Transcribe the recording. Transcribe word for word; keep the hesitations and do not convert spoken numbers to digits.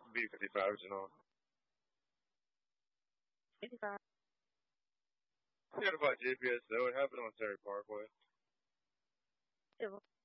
B fifty-five, you know. fifty-five. Forget about G P S though. It happened on Terry Parkway. It was